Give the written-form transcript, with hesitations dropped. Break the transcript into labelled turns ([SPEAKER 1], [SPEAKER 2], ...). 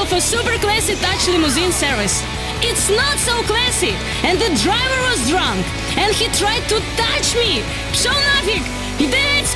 [SPEAKER 1] of a super classy touch limousine service. It's not so classy, and the driver was drunk, and he tried to touch me. Пшел нафиг!